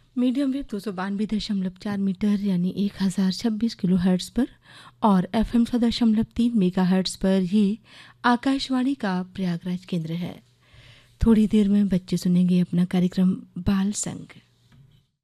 Medium wave 292.4 metre यानी 1026 kilo hertz पर और FM 100.3 मेगा हर्ट्ज पर ये आकाशवाणी का प्रयागराज केंद्र है। थोड़ी देर में बच्चे सुनेंगे अपना कार्यक्रम बाल संग।